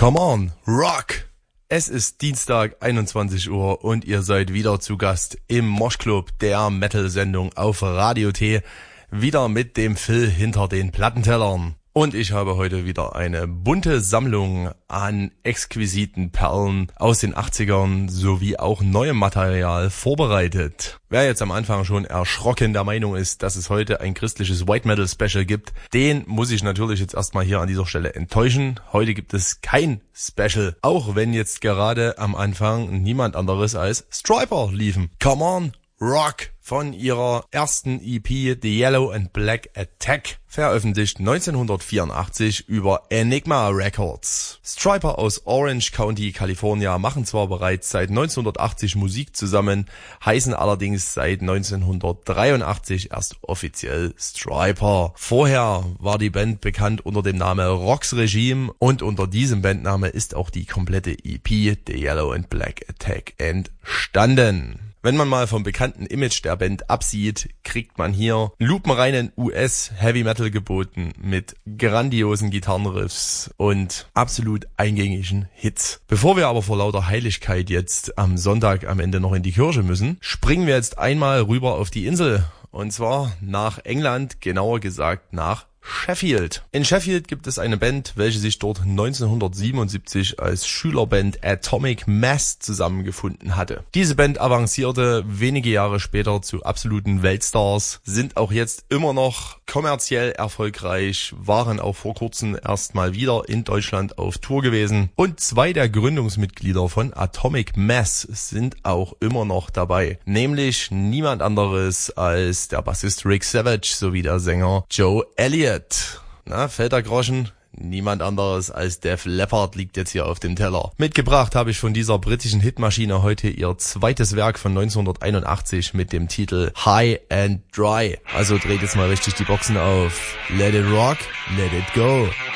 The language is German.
Come on, rock! Es ist Dienstag, 21 Uhr und ihr seid wieder zu Gast im Moshclub, der Metal-Sendung auf Radio T. Wieder mit dem Phil hinter den Plattentellern. Und ich habe heute wieder eine bunte Sammlung an exquisiten Perlen aus den 80ern sowie auch neuem Material vorbereitet. Wer jetzt am Anfang schon erschrocken der Meinung ist, dass es heute ein christliches White Metal Special gibt, den muss ich natürlich jetzt erstmal hier an dieser Stelle enttäuschen. Heute gibt es kein Special, auch wenn jetzt gerade am Anfang niemand anderes als Stryper liefen. Come on! Rock von ihrer ersten EP The Yellow and Black Attack, veröffentlicht 1984 über Enigma Records. Stryper aus Orange County, California, machen zwar bereits seit 1980 Musik zusammen, heißen allerdings seit 1983 erst offiziell Stryper. Vorher war die Band bekannt unter dem Namen Rox Regime und unter diesem Bandname ist auch die komplette EP The Yellow and Black Attack entstanden. Wenn man mal vom bekannten Image der Band absieht, kriegt man hier lupenreinen US-Heavy-Metal geboten mit grandiosen Gitarrenriffs und absolut eingängigen Hits. Bevor wir aber vor lauter Heiligkeit jetzt am Sonntag am Ende noch in die Kirche müssen, springen wir jetzt einmal rüber auf die Insel. Und zwar nach England, genauer gesagt nach Sheffield. In Sheffield gibt es eine Band, welche sich dort 1977 als Schülerband Atomic Mass zusammengefunden hatte. Diese Band avancierte wenige Jahre später zu absoluten Weltstars, sind auch jetzt immer noch kommerziell erfolgreich, waren auch vor kurzem erstmal wieder in Deutschland auf Tour gewesen und zwei der Gründungsmitglieder von Atomic Mass sind auch immer noch dabei, nämlich niemand anderes als der Bassist Rick Savage sowie der Sänger Joe Elliott. Na, fällt der Groschen? Niemand anderes als Def Leppard liegt jetzt hier auf dem Teller. Mitgebracht habe ich von dieser britischen Hitmaschine heute ihr zweites Werk von 1981 mit dem Titel High and Dry. Also dreht jetzt mal richtig die Boxen auf. Let it rock, let it go.